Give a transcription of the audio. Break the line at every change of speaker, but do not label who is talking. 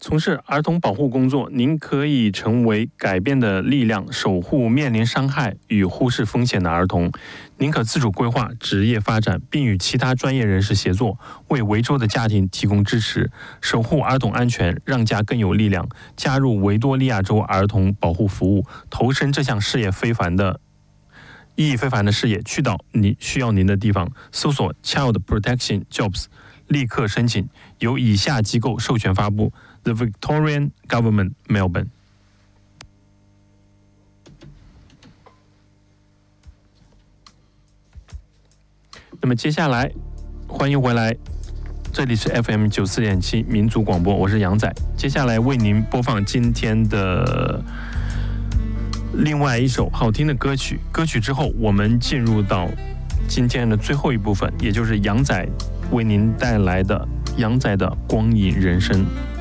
从事儿童保护工作，您可以成为改变的力量，守护面临伤害与忽视风险的儿童。您可自主规划职业发展，并与其他专业人士协作，为维州的家庭提供支持，守护儿童安全，让家更有力量。加入维多利亚州儿童保护服务，投身这项意义非凡的事业，去到你需要您的地方，搜索 Child Protection Jobs， 立刻申请，由以下机构授权发布 The Victorian Government Melbourne。 那么接下来欢迎回来，这里是 FM 94.7民族广播，我是杨仔。接下来为您播放今天的另外一首好听的歌曲，歌曲之后我们进入到今天的最后一部分，也就是杨仔为您带来的杨仔的光影人生。